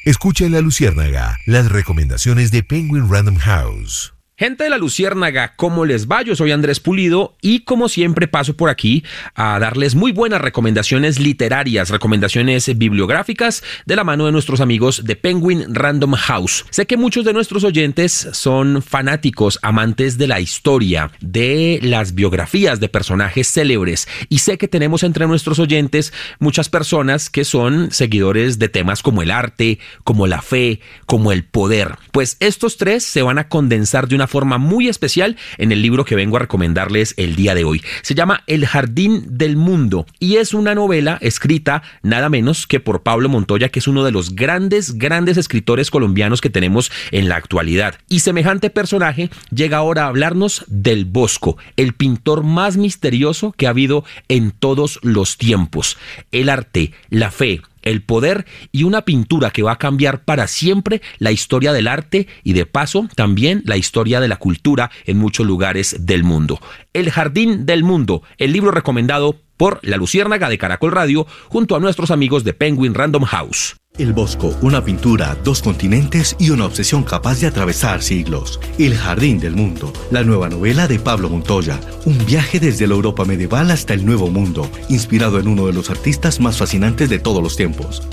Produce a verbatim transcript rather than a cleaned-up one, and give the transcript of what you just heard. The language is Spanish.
Escucha en La Luciérnaga las recomendaciones de Penguin Random House. Gente de La Luciérnaga, ¿cómo les va? Yo soy Andrés Pulido y como siempre paso por aquí a darles muy buenas recomendaciones literarias, recomendaciones bibliográficas de la mano de nuestros amigos de Penguin Random House. Sé que muchos de nuestros oyentes son fanáticos, amantes de la historia, de las biografías de personajes célebres, y sé que tenemos entre nuestros oyentes muchas personas que son seguidores de temas como el arte, como la fe, como el poder. Pues estos tres se van a condensar de una forma muy especial en el libro que vengo a recomendarles el día de hoy. Se llama El Jardín del Mundo y es una novela escrita nada menos que por Pablo Montoya, que es uno de los grandes, grandes escritores colombianos que tenemos en la actualidad. Y semejante personaje llega ahora a hablarnos del Bosco, el pintor más misterioso que ha habido en todos los tiempos. El arte, la fe, el poder y una pintura que va a cambiar para siempre la historia del arte y de paso también la historia de la cultura en muchos lugares del mundo. El Jardín del Mundo, el libro recomendado por La Luciérnaga de Caracol Radio junto a nuestros amigos de Penguin Random House. El Bosco, una pintura, dos continentes y una obsesión capaz de atravesar siglos. El Jardín del Mundo, la nueva novela de Pablo Montoya. Un viaje desde la Europa medieval hasta el Nuevo Mundo, inspirado en uno de los artistas más fascinantes de todos los tiempos.